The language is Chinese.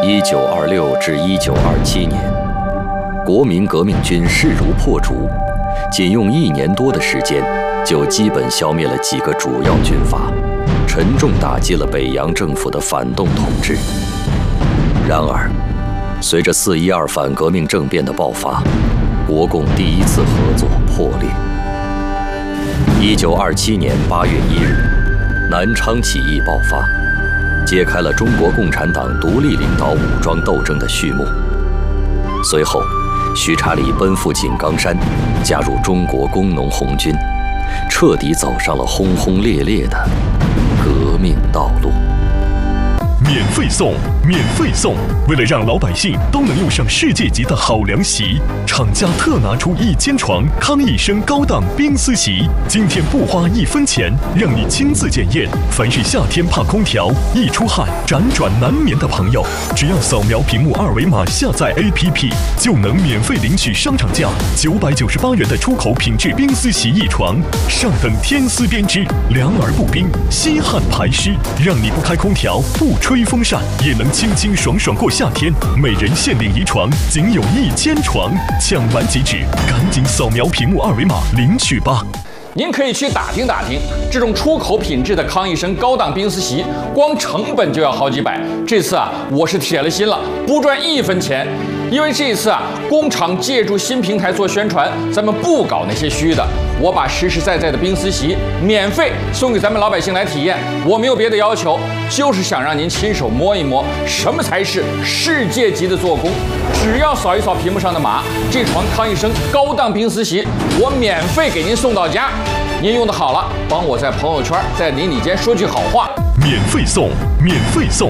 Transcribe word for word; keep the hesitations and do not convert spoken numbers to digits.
一九二六至一九二七年，国民革命军势如破竹，仅用一年多的时间，就基本消灭了几个主要军阀，沉重打击了北洋政府的反动统治。然而，随着四一二反革命政变的爆发，国共第一次合作破裂。一九二七年八月一日，南昌起义爆发，揭开了中国共产党独立领导武装斗争的序幕。随后，徐查理奔赴井冈山，加入中国工农红军，彻底走上了轰轰烈烈的革命道路。 免费送，免费送！为了让老百姓都能用上世界级的好凉席，厂家特拿出一间床康益生高档冰丝席，今天不花一分钱，让你亲自检验。凡是夏天怕空调、易出汗、辗转难眠的朋友，只要扫描屏幕二维码下载 A P P， 就能免费领取商场价九百九十八元的出口品质冰丝席一床，上等天丝编织，凉而不冰，吸汗排湿，让你不开空调、不吹风扇也能清清爽爽过夏天。每人限领一床，仅有一间床，抢完即止，赶紧扫描屏幕二维码领取吧。 您可以去打听打听，这种出口品质的康益生高档冰丝席，光成本就要好几百。这次啊，我是铁了心了，不赚一分钱。因为这一次啊，工厂借助新平台做宣传，咱们不搞那些虚的。我把实实在在的冰丝席免费送给咱们老百姓来体验，我没有别的要求，就是想让您亲手摸一摸，什么才是世界级的做工。只要扫一扫屏幕上的码，这床康益生高档冰丝席，我免费给您送到家。您用的好了，帮我在朋友圈、在邻里间说句好话。 免费送，免费送！